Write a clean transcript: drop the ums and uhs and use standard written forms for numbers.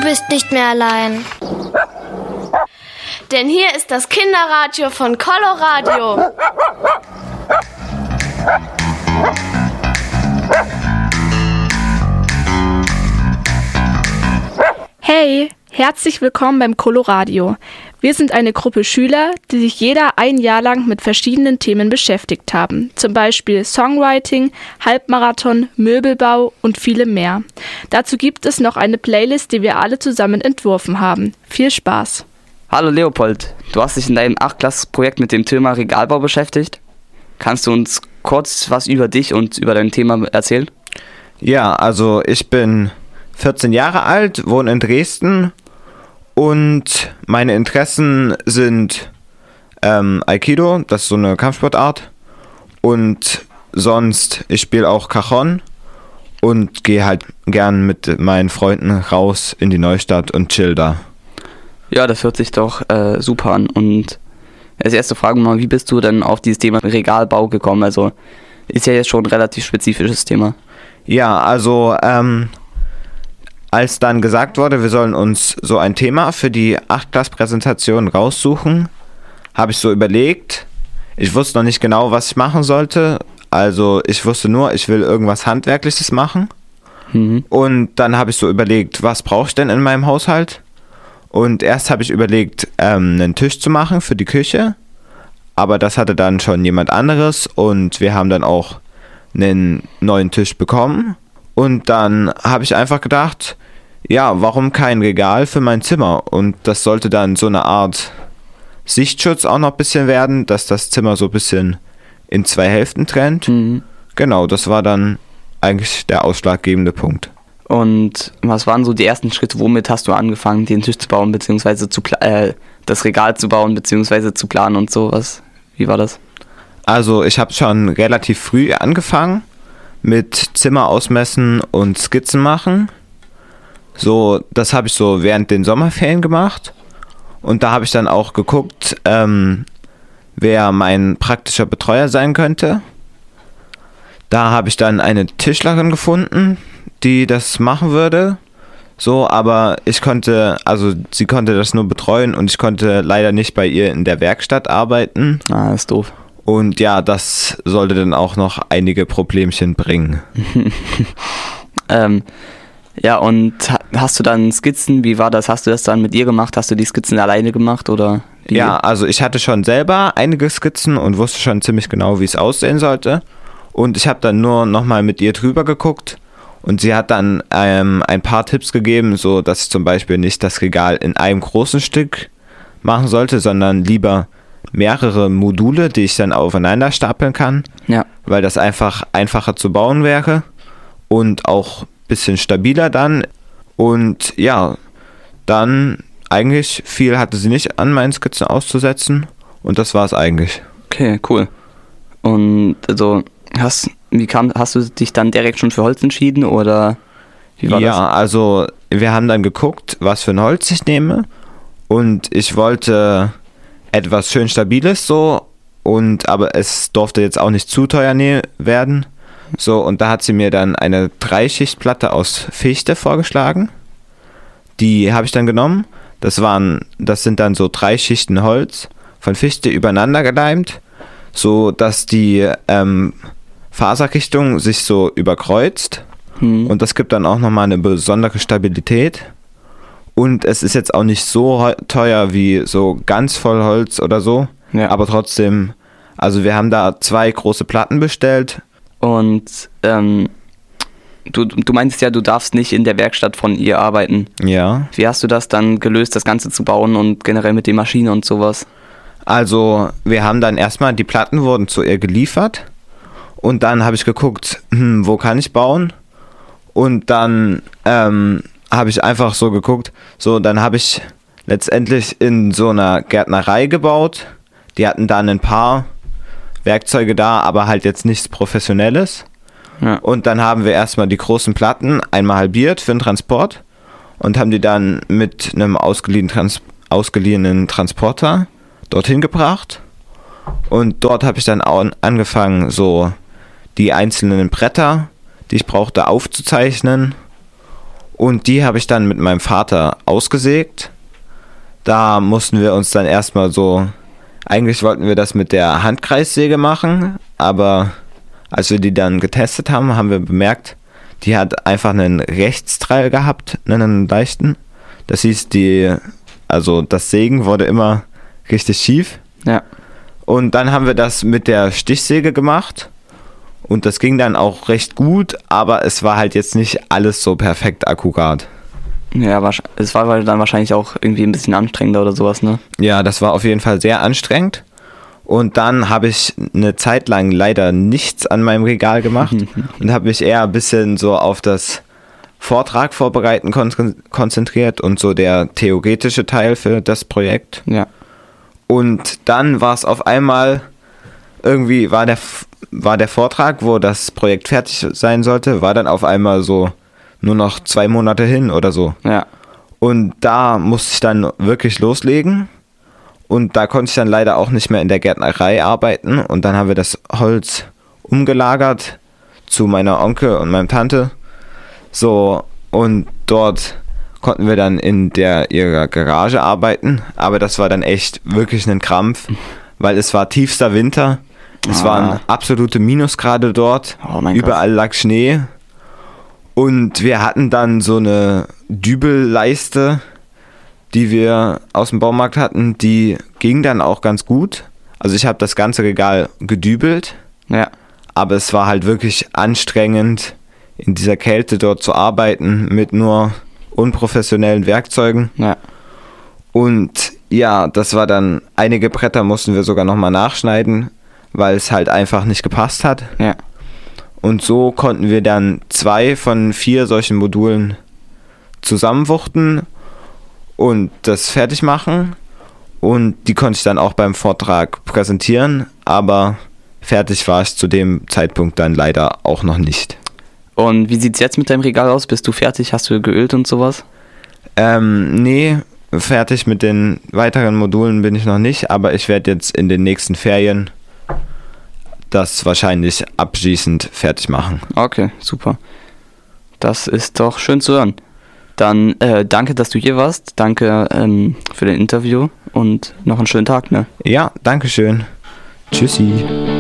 bist nicht mehr allein. Denn hier ist das Kinderradio von Coloradio. Hey, herzlich willkommen beim Coloradio. Wir sind eine Gruppe Schüler, die sich jeder ein Jahr lang mit verschiedenen Themen beschäftigt haben. Zum Beispiel Songwriting, Halbmarathon, Möbelbau und viele mehr. Dazu gibt es noch eine Playlist, die wir alle zusammen entworfen haben. Viel Spaß! Hallo Leopold, du hast dich in deinem 8-Klass-Projekt mit dem Thema Regalbau beschäftigt. Kannst du uns kurz was über dich und über dein Thema erzählen? Ja, also ich bin 14 Jahre alt, wohne in Dresden und meine Interessen sind Aikido, das ist so eine Kampfsportart, und sonst, ich spiele auch Cajon und gehe halt gern mit meinen Freunden raus in die Neustadt und chill da. Ja, das hört sich doch super an. Und als erste Frage mal, wie bist du denn auf dieses Thema Regalbau gekommen? Also ist ja jetzt schon ein relativ spezifisches Thema. Ja, also als dann gesagt wurde, wir sollen uns so ein Thema für die 8-Klass-Präsentation raussuchen, habe ich so überlegt. Ich wusste noch nicht genau, was ich machen sollte. Also ich wusste nur, ich will irgendwas Handwerkliches machen. Und dann habe ich so überlegt, was brauche ich denn in meinem Haushalt? Und erst habe ich überlegt, einen Tisch zu machen für die Küche. Aber das hatte dann schon jemand anderes und wir haben dann auch einen neuen Tisch bekommen. Und dann habe ich einfach gedacht, ja, warum kein Regal für mein Zimmer? Und das sollte dann so eine Art Sichtschutz auch noch ein bisschen werden, dass das Zimmer so ein bisschen in 2 Hälften trennt. Genau, das war dann eigentlich der ausschlaggebende Punkt. Und was waren so die ersten Schritte, womit hast du angefangen, den Tisch zu bauen, beziehungsweise das Regal zu bauen, beziehungsweise zu planen und sowas? Wie war das? Also ich habe schon relativ früh angefangen mit Zimmer ausmessen und Skizzen machen. So, das habe ich so während den Sommerferien gemacht. Und da habe ich dann auch geguckt, wer mein praktischer Betreuer sein könnte. Da habe ich dann eine Tischlerin gefunden, die das machen würde. So, aber sie konnte das nur betreuen und ich konnte leider nicht bei ihr in der Werkstatt arbeiten. Ah, das ist doof. Und ja, das sollte dann auch noch einige Problemchen bringen. Ja, und hast du dann Skizzen, wie war das? Hast du das dann mit ihr gemacht? Hast du die Skizzen alleine gemacht oder wie? Ja, also ich hatte schon selber einige Skizzen und wusste schon ziemlich genau, wie es aussehen sollte. Und ich habe dann nur nochmal mit ihr drüber geguckt. Und sie hat dann ein paar Tipps gegeben, so dass ich zum Beispiel nicht das Regal in einem großen Stück machen sollte, sondern lieber mehrere Module, die ich dann aufeinander stapeln kann, Ja. weil das einfach einfacher zu bauen wäre und auch ein bisschen stabiler dann. Und ja, dann eigentlich viel hatte sie nicht an meinen Skizzen auszusetzen und das war es eigentlich. Okay, cool. Und also hast du dich dann direkt schon für Holz entschieden oder wie war das? Ja, also wir haben dann geguckt, was für ein Holz ich nehme und ich wollte etwas schön Stabiles so, aber es durfte jetzt auch nicht zu teuer werden. So, und da hat sie mir dann eine 3-Schichtplatte aus Fichte vorgeschlagen. Die habe ich dann genommen. Das sind dann so 3 Schichten Holz von Fichte übereinander geleimt, so dass die Faserrichtung sich so überkreuzt. Und das gibt dann auch nochmal eine besondere Stabilität. Und es ist jetzt auch nicht so teuer wie so ganz voll Holz oder so. Ja. Aber trotzdem, also wir haben da 2 große Platten bestellt. Und du meintest ja, du darfst nicht in der Werkstatt von ihr arbeiten. Ja. Wie hast du das dann gelöst, das Ganze zu bauen und generell mit der Maschine und sowas? Also wir haben dann erstmal, die Platten wurden zu ihr geliefert. Und dann habe ich geguckt, wo kann ich bauen? Und dann habe ich einfach so geguckt, so dann habe ich letztendlich in so einer Gärtnerei gebaut. Die hatten dann ein paar Werkzeuge da, aber halt jetzt nichts Professionelles. Ja. Und dann haben wir erstmal die großen Platten einmal halbiert für den Transport und haben die dann mit einem ausgeliehenen Transporter dorthin gebracht. Und dort habe ich dann angefangen, so die einzelnen Bretter, die ich brauchte, aufzuzeichnen. Und die habe ich dann mit meinem Vater ausgesägt. Da mussten wir uns dann erstmal so, eigentlich wollten wir das mit der Handkreissäge machen, aber als wir die dann getestet haben, haben wir bemerkt, die hat einfach einen Rechtsteil gehabt, einen leichten. Das hieß, das Sägen wurde immer richtig schief. Ja. Und dann haben wir das mit der Stichsäge gemacht. Und das ging dann auch recht gut, aber es war halt jetzt nicht alles so perfekt akkurat. Ja, es war dann wahrscheinlich auch irgendwie ein bisschen anstrengender oder sowas, ne? Ja, das war auf jeden Fall sehr anstrengend. Und dann habe ich eine Zeit lang leider nichts an meinem Regal gemacht und habe mich eher ein bisschen so auf das Vortrag vorbereiten konzentriert und so der theoretische Teil für das Projekt. Ja. Und dann war es auf einmal, irgendwie war der Vortrag, wo das Projekt fertig sein sollte, war dann auf einmal so nur noch 2 Monate hin oder so. Ja. Und da musste ich dann wirklich loslegen. Und da konnte ich dann leider auch nicht mehr in der Gärtnerei arbeiten. Und dann haben wir das Holz umgelagert zu meiner Onkel und meiner Tante. So, und dort konnten wir dann in ihrer Garage arbeiten. Aber das war dann echt wirklich ein Krampf, weil es war tiefster Winter. Es waren absolute Minusgrade dort. Oh mein Überall lag Schnee. Und wir hatten dann so eine Dübelleiste, die wir aus dem Baumarkt hatten, die ging dann auch ganz gut. Also ich habe das ganze Regal gedübelt, Ja. aber es war halt wirklich anstrengend, in dieser Kälte dort zu arbeiten mit nur unprofessionellen Werkzeugen. Ja. Und ja, das war dann, einige Bretter mussten wir sogar nochmal nachschneiden, weil es halt einfach nicht gepasst hat. Ja. Und so konnten wir dann 2 von 4 solchen Modulen zusammenwuchten und das fertig machen. Und die konnte ich dann auch beim Vortrag präsentieren, aber fertig war ich zu dem Zeitpunkt dann leider auch noch nicht. Und wie sieht's jetzt mit deinem Regal aus? Bist du fertig? Hast du geölt und sowas? Nee, fertig mit den weiteren Modulen bin ich noch nicht, aber ich werde jetzt in den nächsten Ferien das wahrscheinlich abschließend fertig machen. Okay, super. Das ist doch schön zu hören. Dann danke, dass du hier warst. Danke für das Interview und noch einen schönen Tag, ne? Ja, danke schön. Tschüssi.